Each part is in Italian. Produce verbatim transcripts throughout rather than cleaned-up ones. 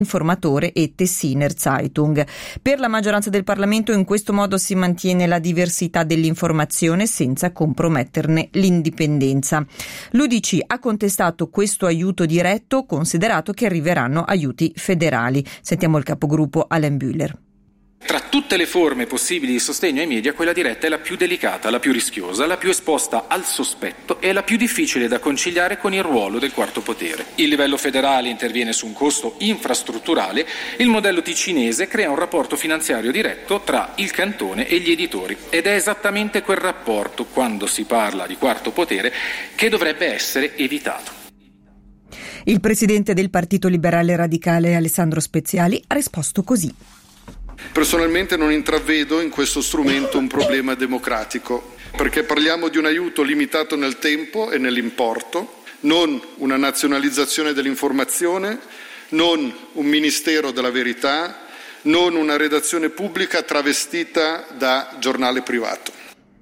Informatore e Tessiner Zeitung. Per la maggioranza del Parlamento in questo modo si mantiene la diversità dell'informazione senza comprometterne l'indipendenza. L'U D C ha contestato questo aiuto diretto, considerato che arriveranno aiuti federali. Sentiamo il capogruppo Alain Bühler. Tra tutte le forme possibili di sostegno ai media, quella diretta è la più delicata, la più rischiosa, la più esposta al sospetto e la più difficile da conciliare con il ruolo del quarto potere. Il livello federale interviene su un costo infrastrutturale, il modello ticinese crea un rapporto finanziario diretto tra il cantone e gli editori ed è esattamente quel rapporto, quando si parla di quarto potere, che dovrebbe essere evitato. Il presidente del Partito Liberale Radicale Alessandro Speziali ha risposto così. Personalmente non intravedo in questo strumento un problema democratico, perché parliamo di un aiuto limitato nel tempo e nell'importo, non una nazionalizzazione dell'informazione, non un ministero della verità, non una redazione pubblica travestita da giornale privato.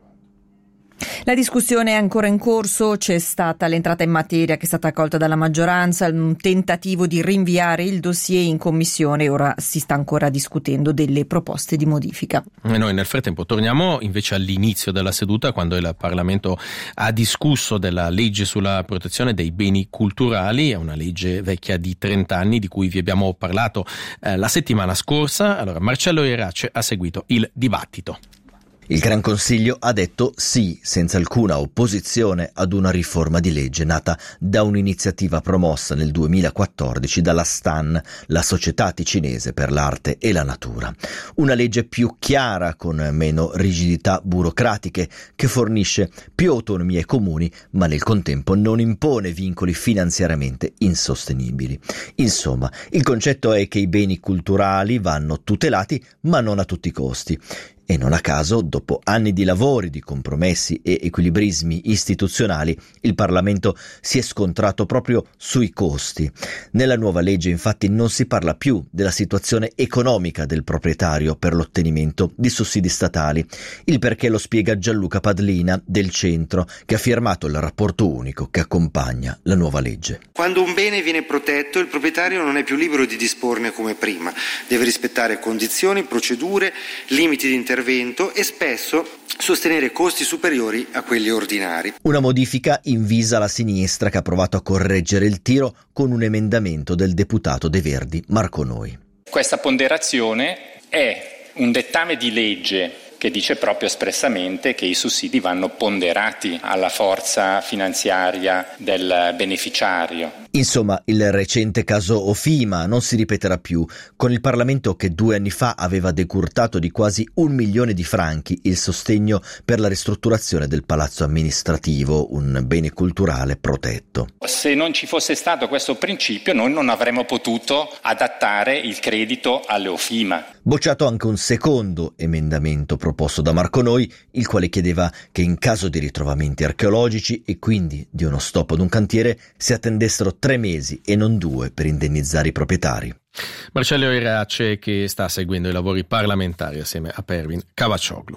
La discussione è ancora in corso, c'è stata l'entrata in materia che è stata accolta dalla maggioranza, un tentativo di rinviare il dossier in commissione e ora si sta ancora discutendo delle proposte di modifica. E noi nel frattempo torniamo invece all'inizio della seduta, quando il Parlamento ha discusso della legge sulla protezione dei beni culturali, è una legge vecchia di trenta anni di cui vi abbiamo parlato eh, la settimana scorsa. Allora Marcello Irace ha seguito il dibattito. Il Gran Consiglio ha detto sì, senza alcuna opposizione, ad una riforma di legge nata da un'iniziativa promossa nel duemilaquattordici dalla STAN, la Società Ticinese per l'Arte e la Natura. Una legge più chiara, con meno rigidità burocratiche, che fornisce più autonomie ai comuni, ma nel contempo non impone vincoli finanziariamente insostenibili. Insomma, il concetto è che i beni culturali vanno tutelati, ma non a tutti i costi. E non a caso, dopo anni di lavori, di compromessi e equilibrismi istituzionali, il Parlamento si è scontrato proprio sui costi. Nella nuova legge, infatti, non si parla più della situazione economica del proprietario per l'ottenimento di sussidi statali. Il perché lo spiega Gianluca Padlina del Centro, che ha firmato il rapporto unico che accompagna la nuova legge. Quando un bene viene protetto, il proprietario non è più libero di disporne come prima. Deve rispettare condizioni, procedure, limiti di intervento e spesso sostenere costi superiori a quelli ordinari. Una modifica invisa alla sinistra, che ha provato a correggere il tiro con un emendamento del deputato dei Verdi Marco Noi. Questa ponderazione è un dettame di legge che dice proprio espressamente che i sussidi vanno ponderati alla forza finanziaria del beneficiario. Insomma, il recente caso Ofima non si ripeterà più, con il Parlamento che due anni fa aveva decurtato di quasi un milione di franchi il sostegno per la ristrutturazione del palazzo amministrativo, un bene culturale protetto. Se non ci fosse stato questo principio, noi non avremmo potuto adattare il credito alle Ofima. Bocciato anche un secondo emendamento proposto da Marco Noi, il quale chiedeva che in caso di ritrovamenti archeologici e quindi di uno stop ad un cantiere si attendessero tre mesi e non due per indennizzare i proprietari. Marcello Irace, che sta seguendo i lavori parlamentari assieme a Pervin Cavaccioglu.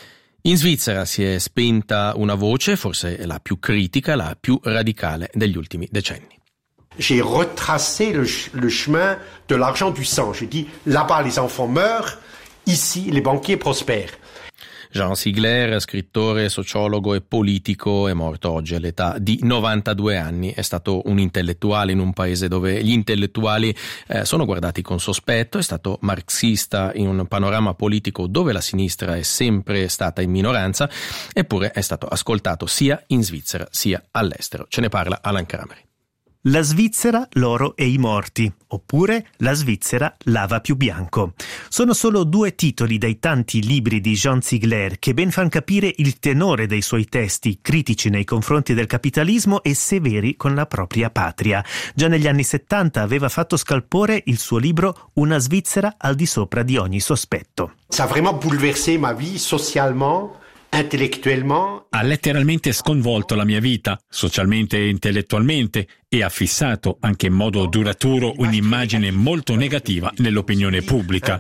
In Svizzera si è spenta una voce, forse la più critica, la più radicale degli ultimi decenni. J'ai retracé le, le chemin de l'argent du sang. J'ai dit, là-bas les enfants meurent, ici les banquiers prospèrent. Jean Sigler, scrittore, sociologo e politico, è morto oggi all'età di novantadue anni. È stato un intellettuale in un paese dove gli intellettuali eh, sono guardati con sospetto. È stato marxista in un panorama politico dove la sinistra è sempre stata in minoranza, eppure è stato ascoltato sia in Svizzera sia all'estero. Ce ne parla Alan Kramer. La Svizzera, l'oro e i morti, oppure La Svizzera lava più bianco. Sono solo due titoli dai tanti libri di Jean Sigler che ben fanno capire il tenore dei suoi testi, critici nei confronti del capitalismo e severi con la propria patria. Già negli anni settanta aveva fatto scalpore il suo libro Una Svizzera al di sopra di ogni sospetto. Ça a vraiment bouleversé ma vie socialement. Ha letteralmente sconvolto la mia vita, socialmente e intellettualmente, e ha fissato anche in modo duraturo un'immagine molto negativa nell'opinione pubblica.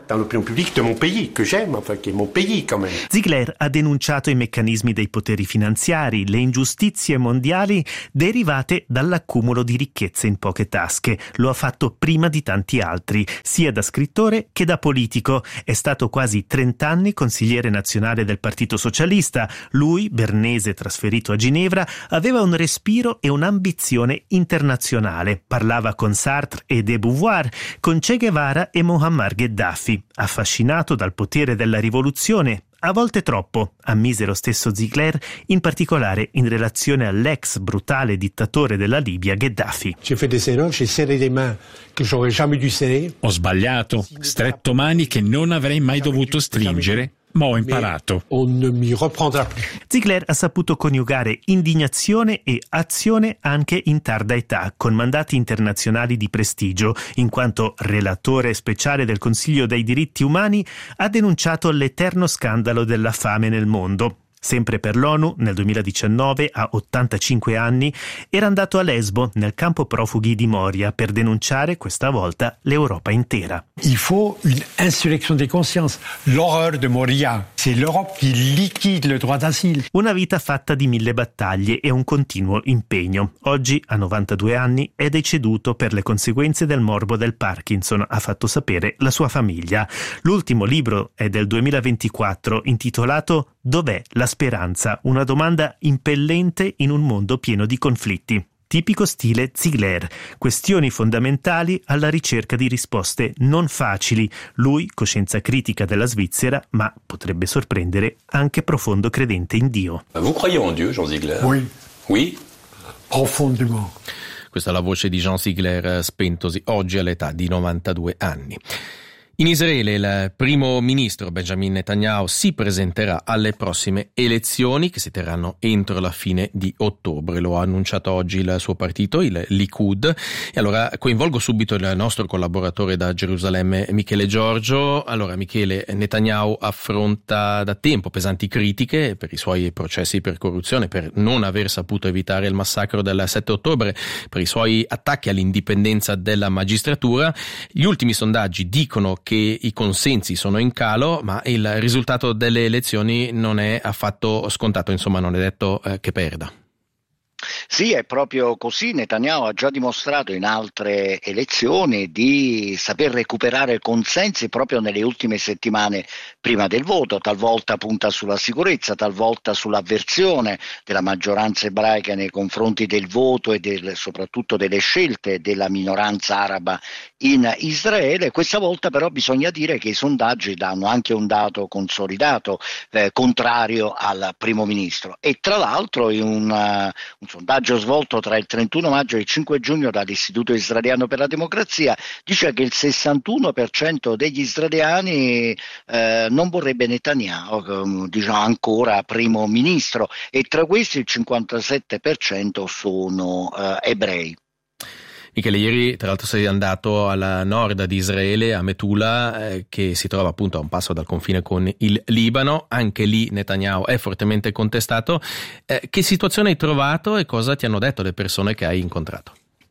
Ziegler ha denunciato i meccanismi dei poteri finanziari, le ingiustizie mondiali derivate dall'accumulo di ricchezze in poche tasche. Lo ha fatto prima di tanti altri, sia da scrittore che da politico. È stato quasi trent'anni consigliere nazionale del Partito Socialista. Lui, bernese trasferito a Ginevra, aveva un respiro e un'ambizione internazionale. Parlava con Sartre e de Beauvoir, con Che Guevara e Muammar Gheddafi. Affascinato dal potere della rivoluzione, a volte troppo, ammise lo stesso Ziegler, in particolare in relazione all'ex brutale dittatore della Libia Gheddafi. Ho sbagliato, stretto mani che non avrei mai dovuto stringere, ma ho imparato. Ziegler ha saputo coniugare indignazione e azione anche in tarda età, con mandati internazionali di prestigio, in quanto relatore speciale del Consiglio dei diritti umani ha denunciato l'eterno scandalo della fame nel mondo. Sempre per l'ONU, nel duemiladiciannove, a ottantacinque anni, era andato a Lesbo, nel campo profughi di Moria, per denunciare, questa volta, l'Europa intera. Il faut une insurrection des consciences. L'horreur de Moria, c'est l'Europe qui liquide le droit d'asile. Una vita fatta di mille battaglie e un continuo impegno. Oggi, a novantadue anni, è deceduto per le conseguenze del morbo del Parkinson, ha fatto sapere la sua famiglia. L'ultimo libro è del duemilaventiquattro, intitolato Dov'è la speranza? Una domanda impellente in un mondo pieno di conflitti. Tipico stile Ziegler, questioni fondamentali alla ricerca di risposte non facili. Lui, coscienza critica della Svizzera, ma potrebbe sorprendere anche profondo credente in Dio. Vous croyez en Dieu, Jean Ziegler? Oui. Oui? Profondément. Questa è la voce di Jean Ziegler, spentosi oggi all'età di novantadue anni. In Israele il primo ministro Benjamin Netanyahu si presenterà alle prossime elezioni che si terranno entro la fine di ottobre. Lo ha annunciato oggi il suo partito, il Likud. E allora coinvolgo subito il nostro collaboratore da Gerusalemme, Michele Giorgio. Allora Michele, Netanyahu affronta da tempo pesanti critiche per i suoi processi per corruzione, per non aver saputo evitare il massacro del sette ottobre, per i suoi attacchi all'indipendenza della magistratura. Gli ultimi sondaggi dicono che i consensi sono in calo, ma il risultato delle elezioni non è affatto scontato, insomma non è detto eh, che perda. Sì, è proprio così. Netanyahu ha già dimostrato in altre elezioni di saper recuperare consensi proprio nelle ultime settimane prima del voto. Talvolta punta sulla sicurezza, talvolta sull'avversione della maggioranza ebraica nei confronti del voto e del, soprattutto delle scelte della minoranza araba in Israele. Questa volta però bisogna dire che i sondaggi danno anche un dato consolidato eh, contrario al primo ministro, e tra l'altro in un, uh, un sondaggio svolto tra il trentuno maggio e il cinque giugno dall'Istituto Israeliano per la Democrazia dice che il sessantuno per cento degli israeliani eh, non vorrebbe Netanyahu, diciamo, ancora primo ministro, e tra questi il cinquantasette per cento sono eh, ebrei. Michele, ieri tra l'altro sei andato alla nord di Israele, a Metula, eh, che si trova appunto a un passo dal confine con il Libano. Anche lì Netanyahu è fortemente contestato. Eh, che situazione hai trovato e cosa ti hanno detto le persone che hai incontrato?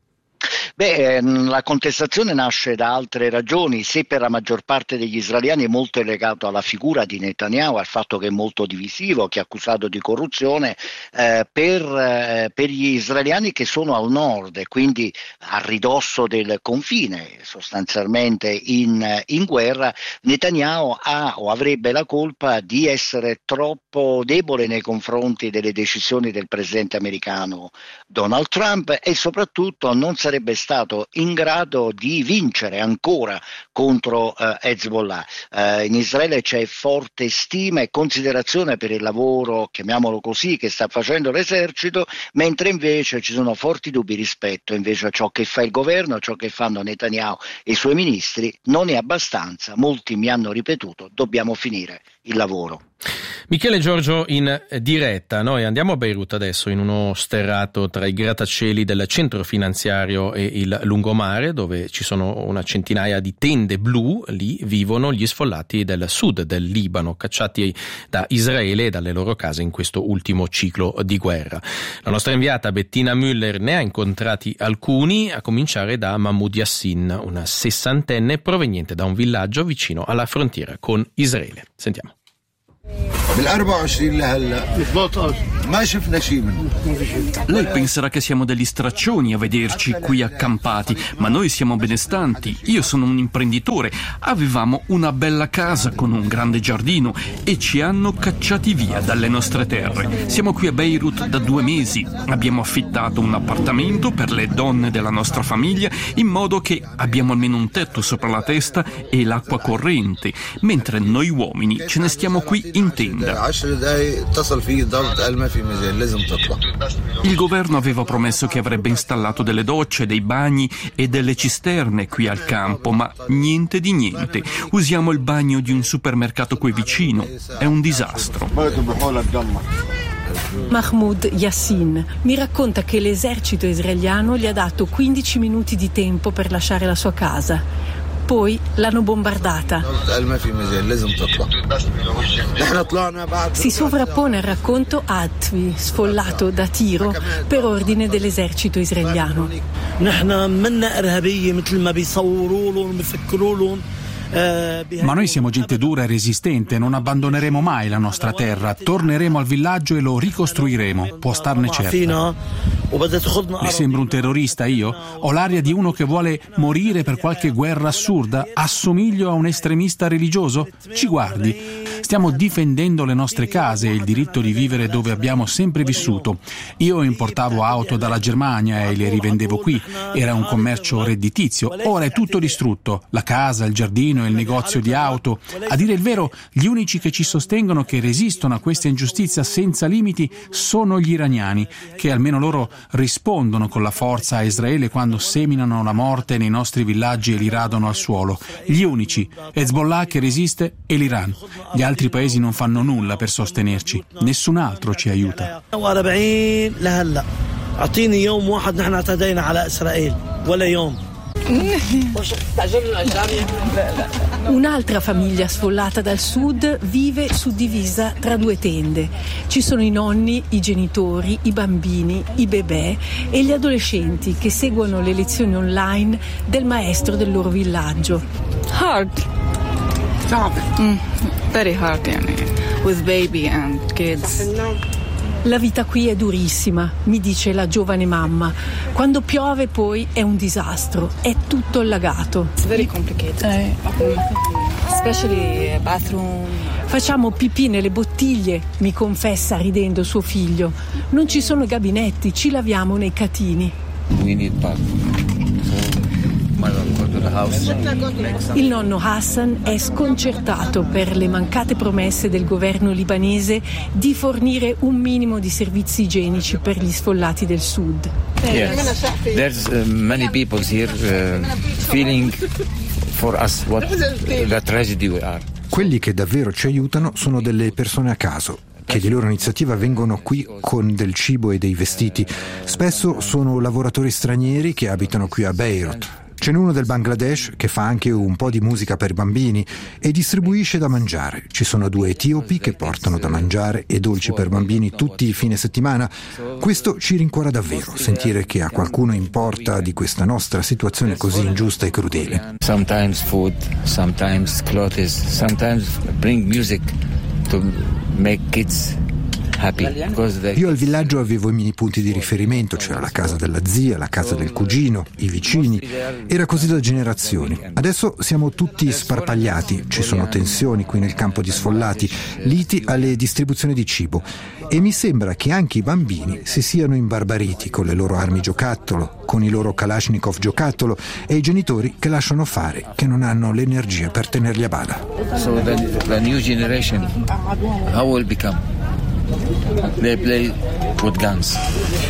Beh, la contestazione nasce da altre ragioni. Se per la maggior parte degli israeliani è molto legato alla figura di Netanyahu, al fatto che è molto divisivo, che è accusato di corruzione, eh, per, eh, per gli israeliani che sono al nord e quindi a ridosso del confine, sostanzialmente in, in guerra, Netanyahu ha o avrebbe la colpa di essere troppo debole nei confronti delle decisioni del presidente americano Donald Trump, e soprattutto non sarebbe stato in grado di vincere ancora contro eh, Hezbollah. Eh, in Israele c'è forte stima e considerazione per il lavoro, chiamiamolo così, che sta facendo l'esercito, mentre invece ci sono forti dubbi rispetto invece a ciò che fa il governo, a ciò che fanno Netanyahu e i suoi ministri. Non è abbastanza, molti mi hanno ripetuto, dobbiamo finire il lavoro. Michele Giorgio in diretta. Noi andiamo a Beirut adesso, in uno sterrato tra i grattacieli del centro finanziario e il lungomare, dove ci sono una centinaia di tende blu. Lì vivono gli sfollati del sud del Libano, cacciati da Israele e dalle loro case in questo ultimo ciclo di guerra. La nostra inviata Bettina Müller ne ha incontrati alcuni, a cominciare da Mahmoud Yassin, una sessantenne proveniente da un villaggio vicino alla frontiera con Israele. Sentiamo. Lei penserà che siamo degli straccioni a vederci qui accampati, ma noi siamo benestanti. Io sono un imprenditore, avevamo una bella casa con un grande giardino e ci hanno cacciati via dalle nostre terre. Siamo qui a Beirut da due mesi, abbiamo affittato un appartamento per le donne della nostra famiglia in modo che abbiamo almeno un tetto sopra la testa e l'acqua corrente, mentre noi uomini ce ne stiamo qui in tenda. Il governo aveva promesso che avrebbe installato delle docce, dei bagni e delle cisterne qui al campo, ma niente di niente. Usiamo il bagno di un supermercato qui vicino. È un disastro. Mahmoud Yassin mi racconta che l'esercito israeliano gli ha dato quindici minuti di tempo per lasciare la sua casa. Poi l'hanno bombardata. Si sovrappone al racconto Atvi, sfollato da tiro per ordine dell'esercito israeliano. Ma noi siamo gente dura e resistente, non abbandoneremo mai la nostra terra, torneremo al villaggio e lo ricostruiremo, può starne certo. Le sembro un terrorista io? Ho l'aria di uno che vuole morire per qualche guerra assurda? Assomiglio a un estremista religioso? Ci guardi, stiamo difendendo le nostre case e il diritto di vivere dove abbiamo sempre vissuto. Io importavo auto dalla Germania e le rivendevo qui, era un commercio redditizio, ora è tutto distrutto, la casa, il giardino e il negozio di auto. A dire il vero, gli unici che ci sostengono che resistono a questa ingiustizia senza limiti sono gli iraniani, che almeno loro rispondono con la forza a Israele quando seminano la morte nei nostri villaggi e li radono al suolo. Gli unici, Hezbollah che resiste e l'Iran. Gli altri paesi non fanno nulla per sostenerci, nessun altro ci aiuta. Un'altra famiglia sfollata dal sud vive suddivisa tra due tende. Ci sono i nonni, i genitori, i bambini, i bebè e gli adolescenti che seguono le lezioni online del maestro del loro villaggio. Hard. Mm, very hard, with baby and kids. La vita qui è durissima, mi dice la giovane mamma. Quando piove poi è un disastro, è tutto allagato. It's very complicated. Eh. Especially bathroom. Facciamo pipì nelle bottiglie, mi confessa ridendo suo figlio. Non ci sono gabinetti, ci laviamo nei catini. We need bathroom. Il nonno Hassan è sconcertato per le mancate promesse del governo libanese di fornire un minimo di servizi igienici per gli sfollati del sud. Yes. There's uh, many people here uh, feeling for us what the tragedy we are. Quelli che davvero ci aiutano sono delle persone a caso, che di loro iniziativa vengono qui con del cibo e dei vestiti. Spesso sono lavoratori stranieri che abitano qui a Beirut. Ce n'è uno del Bangladesh che fa anche un po' di musica per bambini e distribuisce da mangiare. Ci sono due etiopi che portano da mangiare e dolci per bambini tutti i fine settimana. Questo ci rincuora davvero, sentire che a qualcuno importa di questa nostra situazione così ingiusta e crudele. Sometimes food, sometimes clothes, sometimes bring music to make kids. Io al villaggio avevo i mini punti di riferimento, c'era la casa della zia, la casa del cugino, i vicini, era così da generazioni. Adesso siamo tutti sparpagliati, ci sono tensioni qui nel campo di sfollati, liti alle distribuzioni di cibo e mi sembra che anche i bambini si siano imbarbariti con le loro armi giocattolo, con i loro Kalashnikov giocattolo e i genitori che lasciano fare, che non hanno l'energia per tenerli a bada. So the, the new generation, how will become? They play with guns.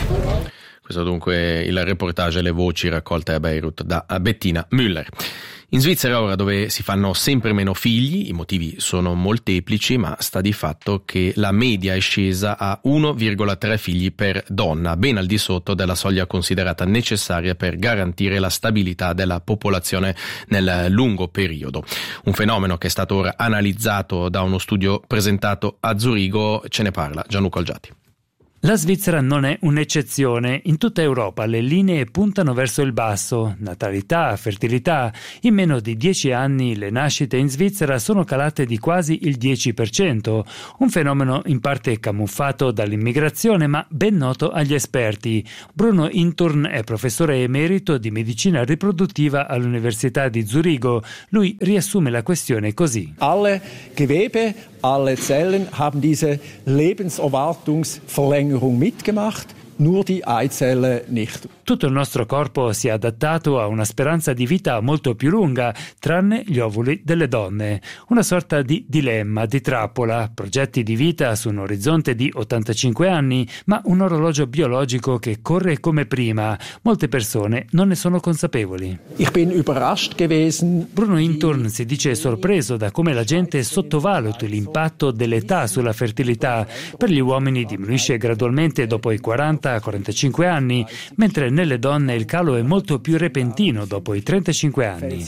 Questo dunque il reportage e le voci raccolte a Beirut da Bettina Müller. In Svizzera ora, dove si fanno sempre meno figli, i motivi sono molteplici, ma sta di fatto che la media è scesa a uno virgola tre figli per donna, ben al di sotto della soglia considerata necessaria per garantire la stabilità della popolazione nel lungo periodo. Un fenomeno che è stato ora analizzato da uno studio presentato a Zurigo. Ce ne parla Gianluca Olgiati. La Svizzera non è un'eccezione. In tutta Europa le linee puntano verso il basso. Natalità, fertilità. In meno di dieci anni le nascite in Svizzera sono calate di quasi il dieci per cento. Un fenomeno in parte camuffato dall'immigrazione, ma ben noto agli esperti. Bruno Inturn è professore emerito di medicina riproduttiva all'Università di Zurigo. Lui riassume la questione così. Alle Gewebe, alle Zellen haben diese Lebenserwartungsverlängerung mitgemacht, nur die Eizelle nicht. Tutto il nostro corpo si è adattato a una speranza di vita molto più lunga, tranne gli ovuli delle donne. Una sorta di dilemma, di trappola, progetti di vita su un orizzonte di ottantacinque anni, ma un orologio biologico che corre come prima. Molte persone non ne sono consapevoli. Ich bin überrascht gewesen. Bruno Inturn si dice sorpreso da come la gente sottovaluti l'impatto dell'età sulla fertilità. Per gli uomini diminuisce gradualmente dopo i quaranta quarantacinque anni, mentre nelle donne il calo è molto più repentino dopo i trentacinque anni.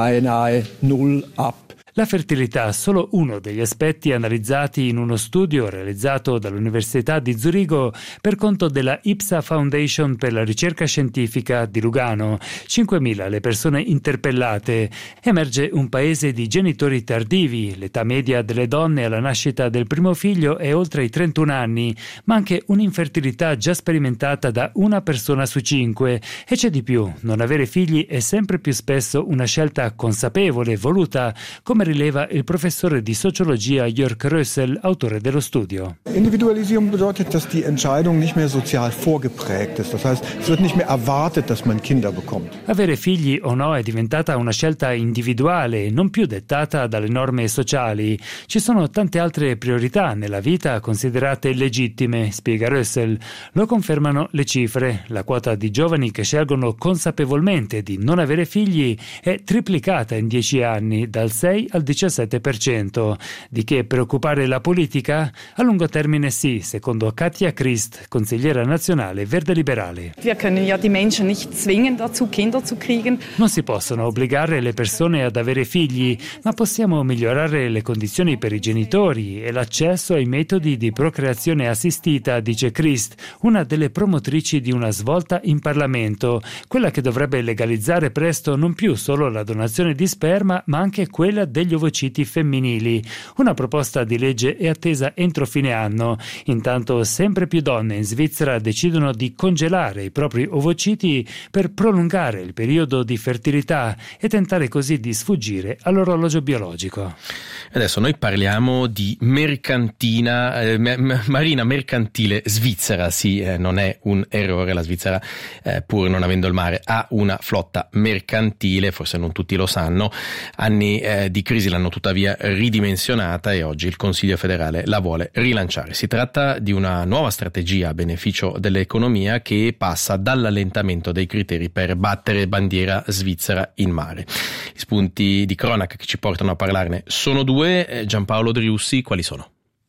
La fertilità, solo uno degli aspetti analizzati in uno studio realizzato dall'Università di Zurigo per conto della I P S A Foundation per la ricerca scientifica di Lugano. cinquemila le persone interpellate. Emerge un paese di genitori tardivi. L'età media delle donne alla nascita del primo figlio è oltre i trentuno anni, ma anche un'infertilità già sperimentata da una persona su cinque. E c'è di più, non avere figli è sempre più spesso una scelta consapevole, voluta, come rileva il professore di sociologia Jörg Rössel, autore dello studio. Individualisierung bedeutet, dass die Entscheidung nicht mehr sozial vorgeprägt ist. Das heißt, es wird nicht mehr erwartet, dass man Kinder bekommt. Avere figli o no è diventata una scelta individuale, non più dettata dalle norme sociali. Ci sono tante altre priorità nella vita considerate legittime, spiega Rössel. Lo confermano le cifre. La quota di giovani che scelgono consapevolmente di non avere figli è triplicata in dieci anni, dal sei al diciassette per cento. Di che preoccupare la politica? A lungo termine sì, secondo Katja Christ, consigliera nazionale verde liberale. Wir können ja die Menschen nicht zwingen dazu, Kinder zu kriegen. Non si possono obbligare le persone ad avere figli, ma possiamo migliorare le condizioni per i genitori e l'accesso ai metodi di procreazione assistita, dice Christ, una delle promotrici di una svolta in Parlamento, quella che dovrebbe legalizzare presto non più solo la donazione di sperma, ma anche quella degli ovociti femminili. Una proposta di legge è attesa entro fine anno. Intanto sempre più donne in Svizzera decidono di congelare i propri ovociti per prolungare il periodo di fertilità e tentare così di sfuggire all'orologio biologico. Adesso noi parliamo di mercantina, eh, marina mercantile svizzera. Sì, eh, non è un errore, la Svizzera, eh, pur non avendo il mare, ha una flotta mercantile, forse non tutti lo sanno. Anni eh, di crisi l'hanno tuttavia ridimensionata e oggi il Consiglio federale la vuole rilanciare. Si tratta di una nuova strategia a beneficio dell'economia che passa dall'allentamento dei criteri per battere bandiera svizzera in mare. Gli spunti di cronaca che ci portano a parlarne sono due. Giampaolo Driussi, quali sono?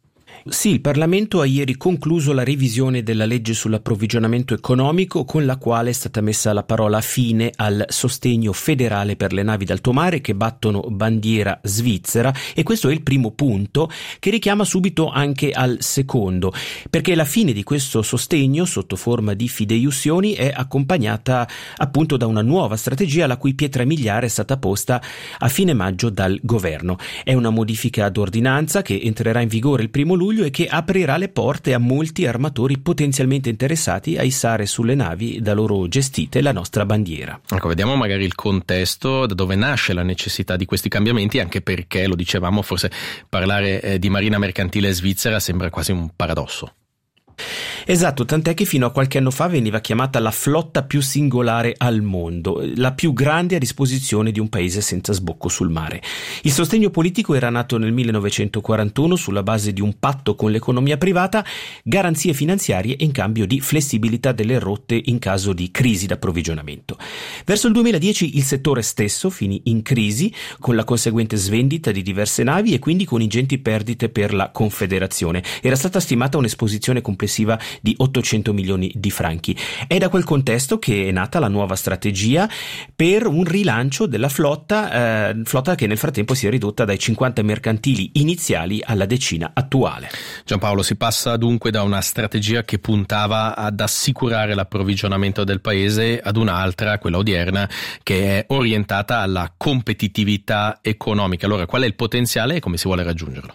Sì, il Parlamento ha ieri concluso la revisione della legge sull'approvvigionamento economico, con la quale è stata messa la parola fine al sostegno federale per le navi d'alto mare che battono bandiera svizzera, e questo è il primo punto che richiama subito anche al secondo, perché la fine di questo sostegno sotto forma di fideiussioni è accompagnata appunto da una nuova strategia la cui pietra miliare è stata posta a fine maggio dal governo. È una modifica ad ordinanza che entrerà in vigore il primo luglio e che aprirà le porte a molti armatori potenzialmente interessati a issare sulle navi da loro gestite la nostra bandiera. Ecco, vediamo magari il contesto, da dove nasce la necessità di questi cambiamenti, anche perché, lo dicevamo, forse parlare eh, di marina mercantile svizzera sembra quasi un paradosso. Esatto, tant'è che fino a qualche anno fa veniva chiamata la flotta più singolare al mondo, la più grande a disposizione di un paese senza sbocco sul mare. Il sostegno politico era nato nel millenovecentoquarantuno sulla base di un patto con l'economia privata, garanzie finanziarie in cambio di flessibilità delle rotte in caso di crisi d'approvvigionamento. Verso il duemiladieci il settore stesso finì in crisi, con la conseguente svendita di diverse navi e quindi con ingenti perdite per la Confederazione. Era stata stimata un'esposizione complessiva di ottocento milioni di franchi. È da quel contesto che è nata la nuova strategia per un rilancio della flotta, eh, flotta che nel frattempo si è ridotta dai cinquanta mercantili iniziali alla decina attuale. Giampaolo, si passa dunque da una strategia che puntava ad assicurare l'approvvigionamento del paese ad un'altra, quella odierna, che è orientata alla competitività economica. Allora, qual è il potenziale e come si vuole raggiungerlo?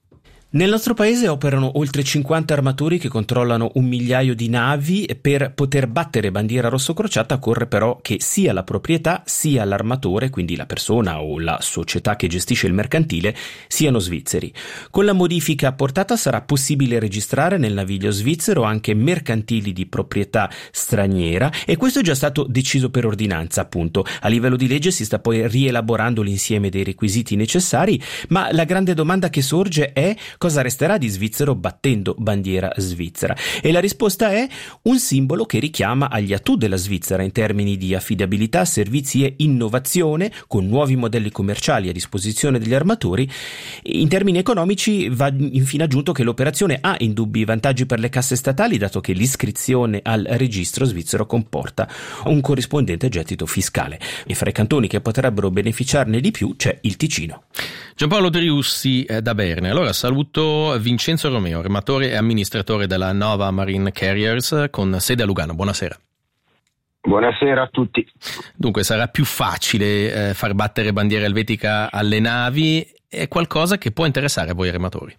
Nel nostro paese operano oltre cinquanta armatori che controllano un migliaio di navi e per poter battere bandiera rosso crociata occorre però che sia la proprietà sia l'armatore, quindi la persona o la società che gestisce il mercantile, siano svizzeri. Con la modifica apportata sarà possibile registrare nel naviglio svizzero anche mercantili di proprietà straniera e questo è già stato deciso per ordinanza, appunto. A livello di legge si sta poi rielaborando l'insieme dei requisiti necessari, ma la grande domanda che sorge è: cosa resterà di svizzero battendo bandiera svizzera? E la risposta è un simbolo che richiama agli attu della Svizzera in termini di affidabilità, servizi e innovazione, con nuovi modelli commerciali a disposizione degli armatori. In termini economici va infine aggiunto che l'operazione ha indubbi vantaggi per le casse statali, dato che l'iscrizione al registro svizzero comporta un corrispondente gettito fiscale. E fra i cantoni che potrebbero beneficiarne di più c'è il Ticino. Giampaolo Driussi eh, da Berne. Allora saluto Vincenzo Romeo, armatore e amministratore della Nova Marine Carriers con sede a Lugano. Buonasera. Buonasera a tutti. Dunque sarà più facile eh, far battere bandiera elvetica alle navi, è qualcosa che può interessare a voi armatori?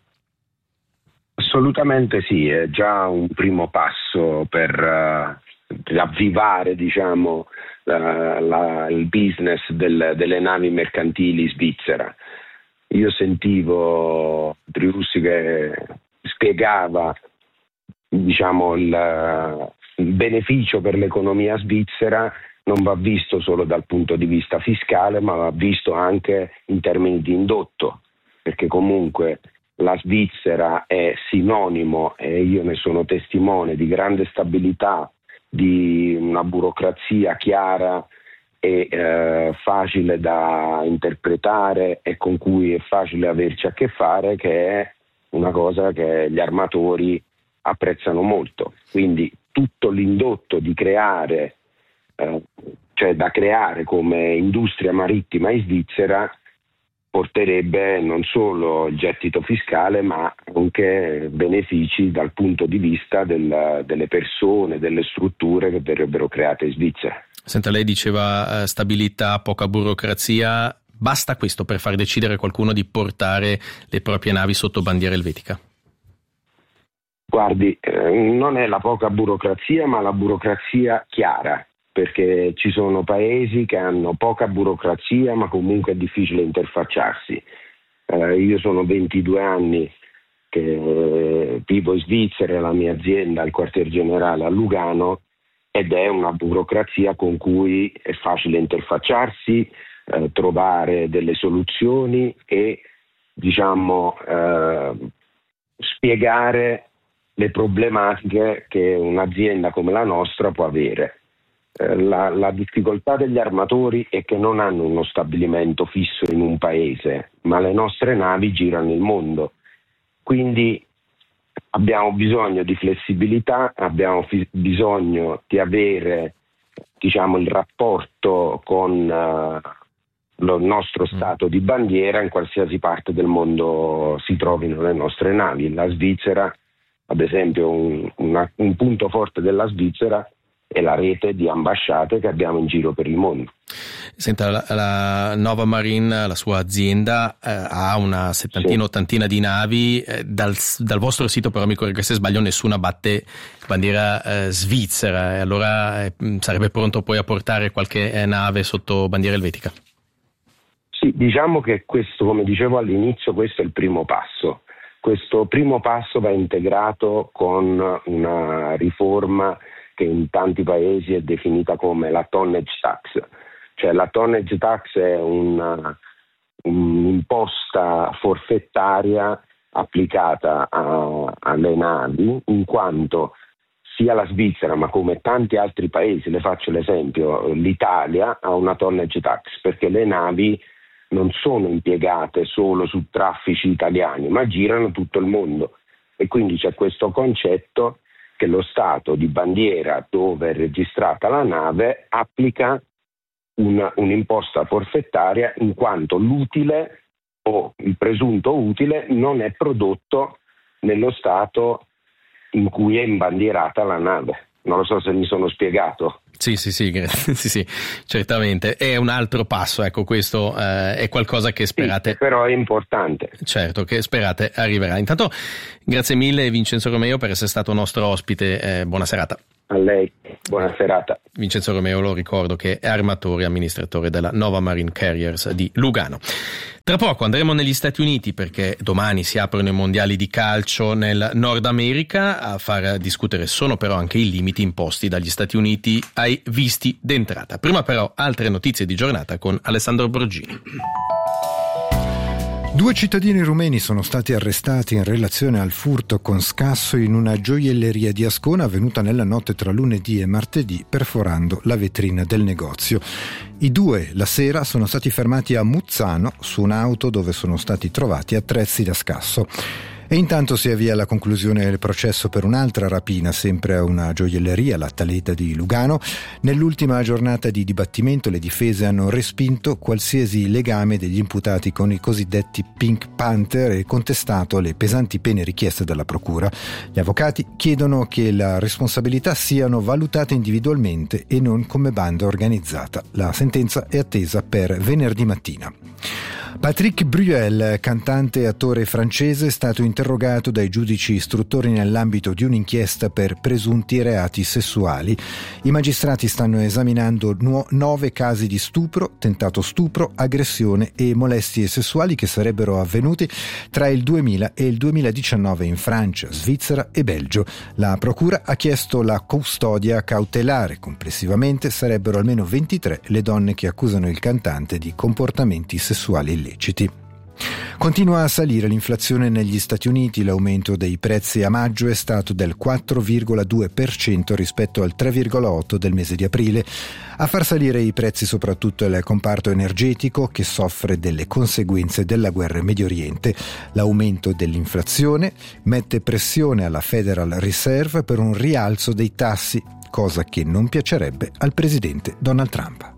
Assolutamente sì, è già un primo passo per uh, avvivare, diciamo, la, la, il business del, delle navi mercantili svizzera. Io sentivo Driussi che spiegava, diciamo, il, il beneficio per l'economia svizzera non va visto solo dal punto di vista fiscale, ma va visto anche in termini di indotto, perché comunque la Svizzera è sinonimo, e io ne sono testimone, di grande stabilità, di una burocrazia chiara e eh, facile da interpretare e con cui è facile averci a che fare, che è una cosa che gli armatori apprezzano molto. Quindi tutto l'indotto di creare, eh, cioè da creare come industria marittima in Svizzera, porterebbe non solo il gettito fiscale ma anche benefici dal punto di vista del, delle persone, delle strutture che verrebbero create in Svizzera. Senta, lei diceva eh, stabilità, poca burocrazia, basta questo per far decidere qualcuno di portare le proprie navi sotto bandiera elvetica? Guardi, eh, non è la poca burocrazia ma la burocrazia chiara, perché ci sono paesi che hanno poca burocrazia ma comunque è difficile interfacciarsi. Eh, io sono ventidue anni che eh, vivo in Svizzera, la mia azienda ha il quartier generale a Lugano ed è una burocrazia con cui è facile interfacciarsi, eh, trovare delle soluzioni e, diciamo, eh, spiegare le problematiche che un'azienda come la nostra può avere. La, la difficoltà degli armatori è che non hanno uno stabilimento fisso in un paese, ma le nostre navi girano il mondo. Quindi abbiamo bisogno di flessibilità, abbiamo fi- bisogno di avere, diciamo, il rapporto con uh, lo nostro stato di bandiera in qualsiasi parte del mondo si trovino le nostre navi. La Svizzera, ad esempio, un, una, un punto forte della Svizzera e la rete di ambasciate che abbiamo in giro per il mondo. Senta, la, la Nova Marine, la sua azienda, eh, ha una settantina, sì. ottantina di navi. Eh, dal, dal vostro sito, però mi correggo se sbaglio, nessuna batte bandiera eh, svizzera. E allora eh, sarebbe pronto poi a portare qualche eh, nave sotto bandiera elvetica? Sì, diciamo che questo, come dicevo all'inizio, questo è il primo passo. questo primo passo va integrato con una riforma che in tanti paesi è definita come la tonnage tax. Cioè la tonnage tax è una, un'imposta forfettaria applicata a, alle navi, in quanto sia la Svizzera, ma come tanti altri paesi, le faccio l'esempio, l'Italia ha una tonnage tax perché le navi non sono impiegate solo su traffici italiani, ma girano tutto il mondo, e quindi c'è questo concetto che lo Stato di bandiera dove è registrata la nave applica una, un'imposta forfettaria in quanto l'utile o il presunto utile non è prodotto nello Stato in cui è imbandierata la nave. Non lo so se mi sono spiegato. Sì, sì, sì, sì, sì, certamente. È un altro passo, ecco, questo eh, è qualcosa che sperate. Sì, però è importante. Certo, che sperate arriverà. Intanto, grazie mille Vincenzo Romeo per essere stato nostro ospite. Eh, buona serata. A lei, buona serata. Vincenzo Romeo, lo ricordo, che è armatore e amministratore della Nova Marine Carriers di Lugano. Tra poco andremo negli Stati Uniti perché domani si aprono i mondiali di calcio nel Nord America. A far discutere sono però anche i limiti imposti dagli Stati Uniti ai visti d'entrata. Prima però altre notizie di giornata con Alessandro Borgini. Due cittadini rumeni sono stati arrestati in relazione al furto con scasso in una gioielleria di Ascona avvenuta nella notte tra lunedì e martedì, perforando la vetrina del negozio. I due, la sera, sono stati fermati a Muzzano su un'auto dove sono stati trovati attrezzi da scasso. E intanto si avvia alla conclusione del processo per un'altra rapina, sempre a una gioielleria, la Taleta di Lugano. Nell'ultima giornata di dibattimento le difese hanno respinto qualsiasi legame degli imputati con i cosiddetti Pink Panther e contestato le pesanti pene richieste dalla procura. Gli avvocati chiedono che le responsabilità siano valutate individualmente e non come banda organizzata. La sentenza è attesa per venerdì mattina. Patrick Bruel, cantante e attore francese, è stato interrogato dai giudici istruttori nell'ambito di un'inchiesta per presunti reati sessuali. I magistrati stanno esaminando nu- nove casi di stupro, tentato stupro, aggressione e molestie sessuali che sarebbero avvenuti tra il duemila e il duemiladiciannove in Francia, Svizzera e Belgio. La procura ha chiesto la custodia cautelare. Complessivamente sarebbero almeno ventitré le donne che accusano il cantante di comportamenti sessuali illeciti. Continua a salire l'inflazione negli Stati Uniti. L'aumento dei prezzi a maggio è stato del quattro virgola due per cento rispetto al tre virgola otto per cento del mese di aprile. A far salire i prezzi soprattutto il comparto energetico, che soffre delle conseguenze della guerra in Medio Oriente. L'aumento dell'inflazione mette pressione alla Federal Reserve per un rialzo dei tassi, cosa che non piacerebbe al presidente Donald Trump.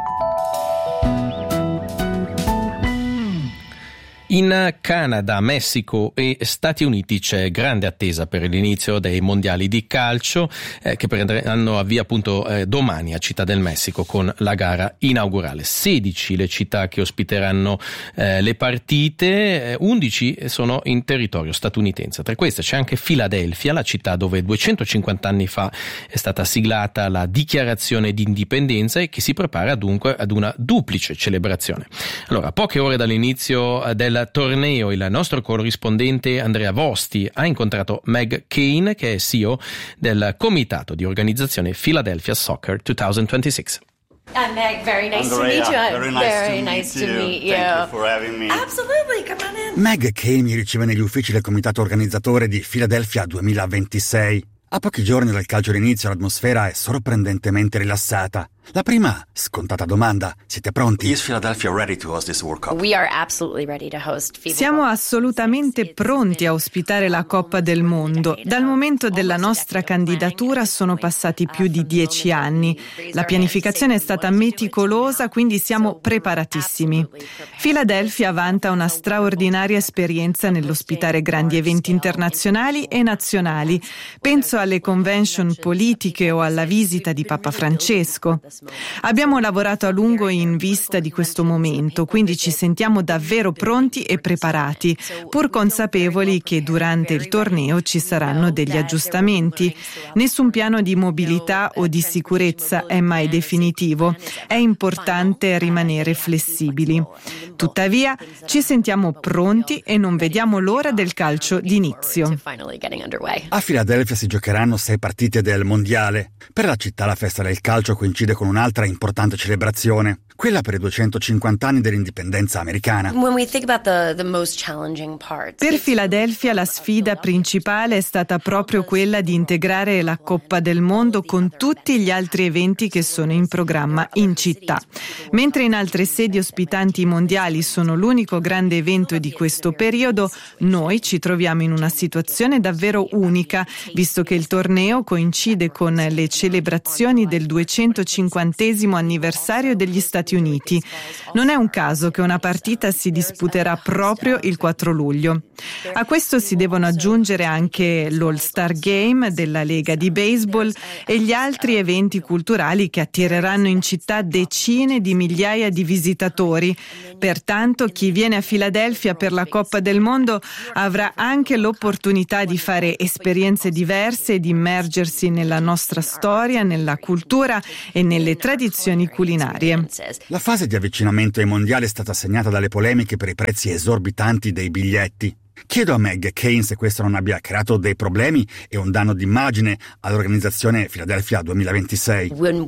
In Canada, Messico e Stati Uniti c'è grande attesa per l'inizio dei mondiali di calcio eh, che prenderanno avvio appunto eh, domani a Città del Messico con la gara inaugurale. sedici le città che ospiteranno eh, le partite, eh, undici sono in territorio statunitense. Tra queste c'è anche Filadelfia, la città dove duecentocinquanta anni fa è stata siglata la Dichiarazione di Indipendenza e che si prepara dunque ad una duplice celebrazione. Allora, a poche ore dall'inizio del torneo, il nostro corrispondente Andrea Vosti ha incontrato Meg Kane, che è C E O del comitato di organizzazione Philadelphia Soccer duemilaventisei. I'm Meg, very nice Andrea, to meet you. I'm very nice very to meet nice you. to meet you. Thank you for having me. Absolutely, come on in. Meg Kane mi riceve negli uffici del comitato organizzatore di Philadelphia duemilaventisei. A pochi giorni dal calcio d'inizio l'atmosfera è sorprendentemente rilassata. La prima scontata domanda: siete pronti? Is Philadelphia ready to host this World Cup? We are absolutely ready to host FIBA. Siamo assolutamente pronti a ospitare la Coppa del Mondo. Dal momento della nostra candidatura sono passati più di dieci anni. La pianificazione è stata meticolosa, quindi siamo preparatissimi. Philadelphia vanta una straordinaria esperienza nell'ospitare grandi eventi internazionali e nazionali. Penso alle convention politiche o alla visita di Papa Francesco. Abbiamo lavorato a lungo in vista di questo momento, quindi ci sentiamo davvero pronti e preparati, pur consapevoli che durante il torneo ci saranno degli aggiustamenti. Nessun piano di mobilità o di sicurezza è mai definitivo. È importante rimanere flessibili. Tuttavia, ci sentiamo pronti e non vediamo l'ora del calcio d'inizio. A Filadelfia si giocheranno sei partite del Mondiale. Per la città la festa del calcio coincide con un'altra importante celebrazione, quella per i duecentocinquanta anni dell'indipendenza americana. Per Filadelfia la sfida principale è stata proprio quella di integrare la Coppa del Mondo con tutti gli altri eventi che sono in programma in città. Mentre in altre sedi ospitanti i mondiali sono l'unico grande evento di questo periodo, noi ci troviamo in una situazione davvero unica, visto che il torneo coincide con le celebrazioni del duecentocinquantesimo anniversario degli Stati Uniti. Non è un caso che una partita si disputerà proprio il quattro luglio. A questo si devono aggiungere anche l'All-Star Game della Lega di Baseball e gli altri eventi culturali che attireranno in città decine di migliaia di visitatori. Pertanto chi viene a Filadelfia per la Coppa del Mondo avrà anche l'opportunità di fare esperienze diverse e di immergersi nella nostra storia, nella cultura e nelle tradizioni culinarie. La fase di avvicinamento ai mondiali è stata segnata dalle polemiche per i prezzi esorbitanti dei biglietti. Chiedo a Meg Kane se questo non abbia creato dei problemi e un danno d'immagine all'organizzazione Philadelphia duemilaventisei.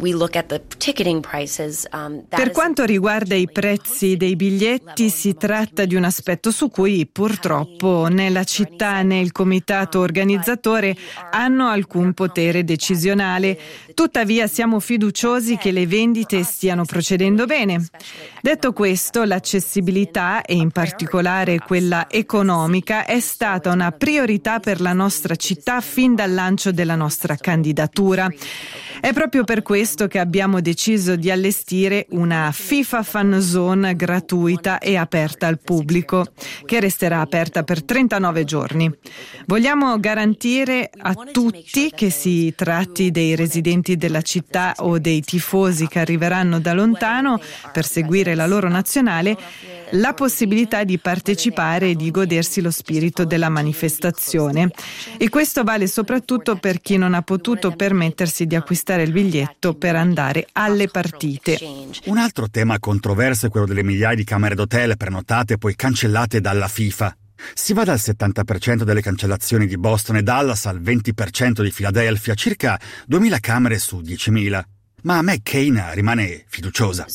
Per quanto riguarda i prezzi dei biglietti, si tratta di un aspetto su cui purtroppo né la città né il comitato organizzatore hanno alcun potere decisionale. Tuttavia siamo fiduciosi che le vendite stiano procedendo bene. Detto questo, l'accessibilità e in particolare quella economica è stata una priorità per la nostra città fin dal lancio della nostra candidatura. È proprio per questo che abbiamo deciso di allestire una FIFA Fan Zone gratuita e aperta al pubblico, che resterà aperta per trentanove giorni. Vogliamo garantire a tutti, che si tratti dei residenti della città o dei tifosi che arriveranno da lontano per seguire la loro nazionale, la possibilità di partecipare e di godersi lo spirito della manifestazione. E questo vale soprattutto per chi non ha potuto permettersi di acquistare il biglietto per andare alle partite. Un altro tema controverso è quello delle migliaia di camere d'hotel prenotate e poi cancellate dalla FIFA. Si va dal settanta per cento delle cancellazioni di Boston e Dallas al venti per cento di Filadelfia, circa duemila camere su diecimila. Ma Meg Kane rimane fiduciosa.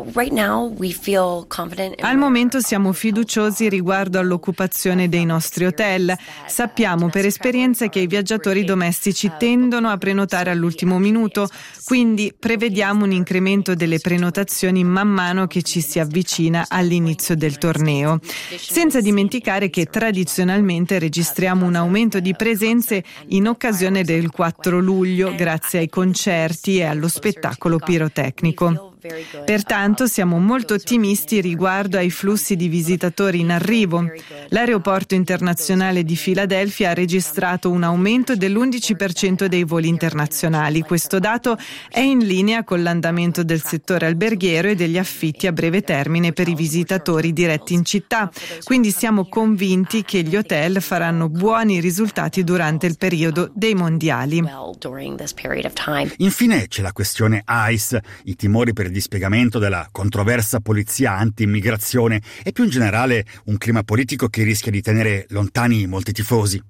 Al momento siamo fiduciosi riguardo all'occupazione dei nostri hotel. Sappiamo per esperienza che i viaggiatori domestici tendono a prenotare all'ultimo minuto, quindi prevediamo un incremento delle prenotazioni man mano che ci si avvicina all'inizio del torneo. Senza dimenticare che tradizionalmente registriamo un aumento di presenze in occasione del quattro luglio grazie ai concerti e allo spettacolo spettacolo pirotecnico. Pertanto siamo molto ottimisti riguardo ai flussi di visitatori in arrivo. L'aeroporto internazionale di Filadelfia ha registrato un aumento dell'undici per cento dei voli internazionali. Questo dato è in linea con l'andamento del settore alberghiero e degli affitti a breve termine per i visitatori diretti in città. Quindi siamo convinti che gli hotel faranno buoni risultati durante il periodo dei mondiali. Infine c'è la questione ICE, i timori per il dispiegamento della controversa polizia anti-immigrazione e più in generale un clima politico che rischia di tenere lontani molti tifosi.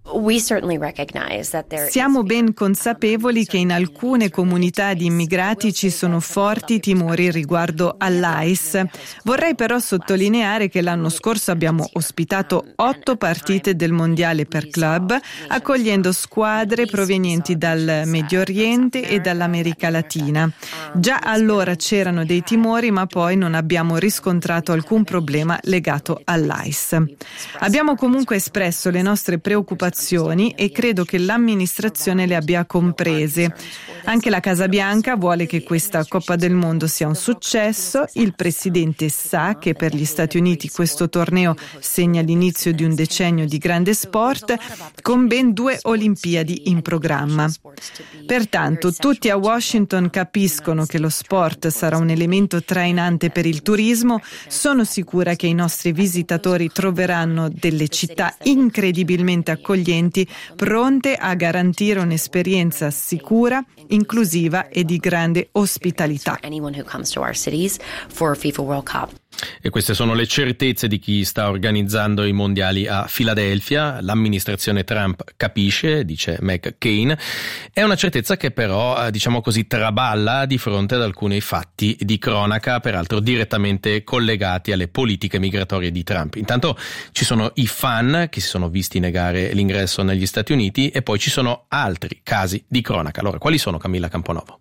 Siamo ben consapevoli che in alcune comunità di immigrati ci sono forti timori riguardo all'ICE. Vorrei però sottolineare che l'anno scorso abbiamo ospitato otto partite del mondiale per club, accogliendo squadre provenienti dal Medio Oriente e dall'America Latina. Già allora c'erano mostrano dei timori, ma poi non abbiamo riscontrato alcun problema legato all'A I S. Abbiamo comunque espresso le nostre preoccupazioni e credo che l'amministrazione le abbia comprese. Anche la Casa Bianca vuole che questa Coppa del Mondo sia un successo. Il presidente sa che per gli Stati Uniti questo torneo segna l'inizio di un decennio di grande sport, con ben due Olimpiadi in programma. Pertanto, tutti a Washington capiscono che lo sport sarà un elemento trainante per il turismo. Sono sicura che i nostri visitatori troveranno delle città incredibilmente accoglienti, pronte a garantire un'esperienza sicura, inclusiva e di grande ospitalità. E queste sono le certezze di chi sta organizzando i mondiali a Filadelfia. L'amministrazione Trump capisce, dice McCain. È una certezza che però, diciamo così, traballa di fronte ad alcuni fatti di cronaca, peraltro direttamente collegati alle politiche migratorie di Trump. Intanto ci sono i fan che si sono visti negare l'ingresso negli Stati Uniti e poi ci sono altri casi di cronaca. Allora, quali sono, Camilla Camponovo?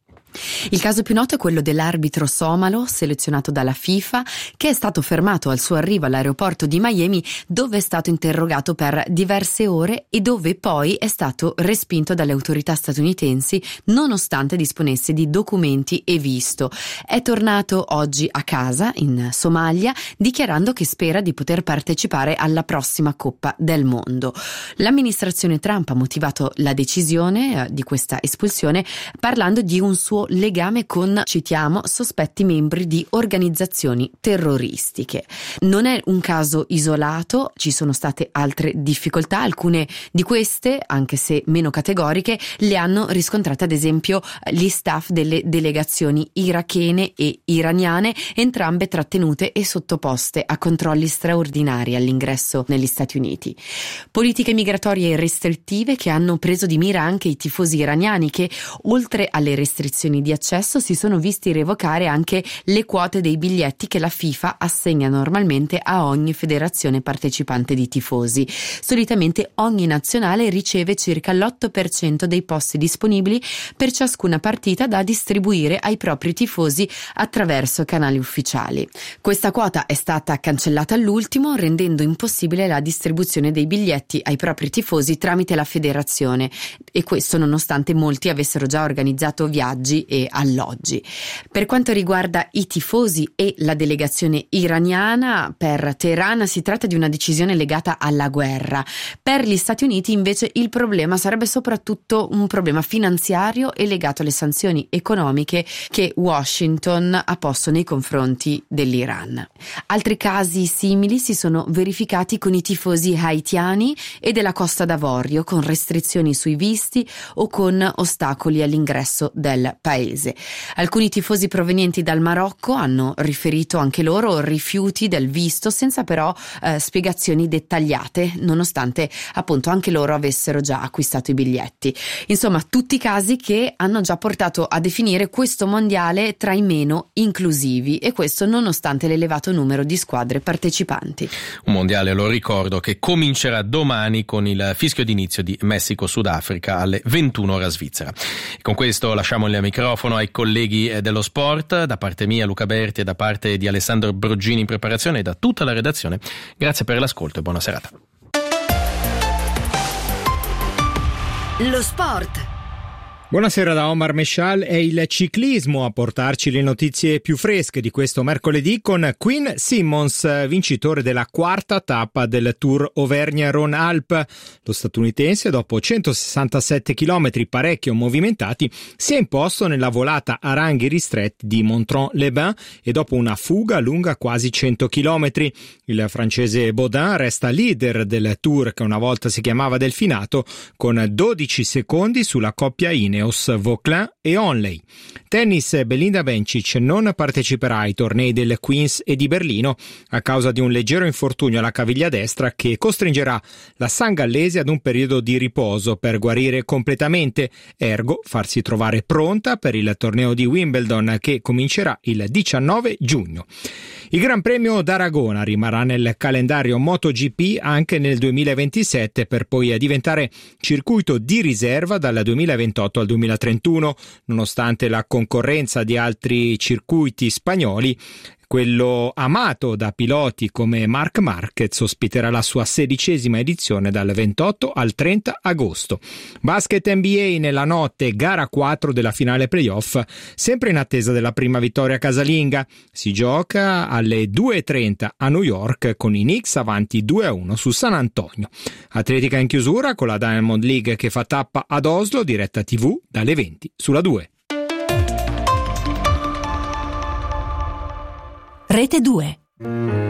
Il caso più noto è quello dell'arbitro somalo selezionato dalla FIFA, che è stato fermato al suo arrivo all'aeroporto di Miami, dove è stato interrogato per diverse ore e dove poi è stato respinto dalle autorità statunitensi nonostante disponesse di documenti e visto. È tornato oggi a casa in Somalia dichiarando che spera di poter partecipare alla prossima Coppa del Mondo. L'amministrazione Trump ha motivato la decisione di questa espulsione parlando di un suo legame con, citiamo, sospetti membri di organizzazioni terroristiche. Non è un caso isolato, ci sono state altre difficoltà, alcune di queste, anche se meno categoriche, le hanno riscontrate ad esempio gli staff delle delegazioni irachene e iraniane, entrambe trattenute e sottoposte a controlli straordinari all'ingresso negli Stati Uniti. Politiche migratorie restrittive che hanno preso di mira anche i tifosi iraniani che, oltre alle restrizioni di accesso, si sono visti revocare anche le quote dei biglietti che la FIFA assegna normalmente a ogni federazione partecipante di tifosi. Solitamente ogni nazionale riceve circa l'otto per cento dei posti disponibili per ciascuna partita da distribuire ai propri tifosi attraverso canali ufficiali. Questa quota è stata cancellata all'ultimo, rendendo impossibile la distribuzione dei biglietti ai propri tifosi tramite la federazione, e questo nonostante molti avessero già organizzato viaggi e alloggi. Per quanto riguarda i tifosi e la delegazione iraniana, per Teheran si tratta di una decisione legata alla guerra. Per gli Stati Uniti invece il problema sarebbe soprattutto un problema finanziario e legato alle sanzioni economiche che Washington ha posto nei confronti dell'Iran. Altri casi simili si sono verificati con i tifosi haitiani e della Costa d'Avorio, con restrizioni sui visti o con ostacoli all'ingresso del paese. Alcuni tifosi provenienti dal Marocco hanno riferito anche loro rifiuti del visto senza però eh, spiegazioni dettagliate, nonostante appunto anche loro avessero già acquistato i biglietti. Insomma, tutti casi che hanno già portato a definire questo mondiale tra i meno inclusivi, e questo nonostante l'elevato numero di squadre partecipanti. Un mondiale, lo ricordo, che comincerà domani con il fischio d'inizio di Messico-Sudafrica alle ventuno ora svizzera. E con questo lasciamo il microfono ai colleghi dello sport. Da parte mia, Luca Berti, e da parte di Alessandro Broggini in preparazione e da tutta la redazione, grazie per l'ascolto e buona serata. Lo sport. Buonasera da Omar Meshal. È il ciclismo a portarci le notizie più fresche di questo mercoledì, con Quinn Simmons, vincitore della quarta tappa del Tour Auvergne-Rhône-Alpes. Lo statunitense, dopo centosessantasette chilometri parecchio movimentati, si è imposto nella volata a ranghi ristretti di Montrond-les-Bains e dopo una fuga lunga quasi cento chilometri. Il francese Baudin resta leader del Tour, che una volta si chiamava Delfinato, con dodici secondi sulla coppia Ineos Vauclin e Onley. Tennis, Belinda Bencic non parteciperà ai tornei del Queens e di Berlino a causa di un leggero infortunio alla caviglia destra che costringerà la sangallese ad un periodo di riposo per guarire completamente, ergo farsi trovare pronta per il torneo di Wimbledon che comincerà il diciannove giugno. Il Gran Premio d'Aragona rimarrà nel calendario MotoGP anche nel duemilaventisette, per poi diventare circuito di riserva dal duemilaventotto al duemilatrentuno, nonostante la concorrenza di altri circuiti spagnoli. Quello amato da piloti come Marc Marquez ospiterà la sua sedicesima edizione dal ventotto al trenta agosto. Basket N B A nella notte, gara quattro della finale playoff, sempre in attesa della prima vittoria casalinga. Si gioca alle due e trenta a New York con i Knicks avanti due a uno su San Antonio. Atletica in chiusura con la Diamond League che fa tappa ad Oslo, diretta tivù dalle venti sulla due. Rete due.